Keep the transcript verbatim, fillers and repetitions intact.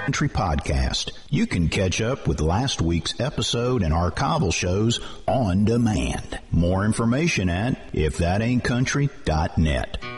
Country Podcast. You can catch up with last week's episode and archival shows on demand. More information at if that ain't country dot net.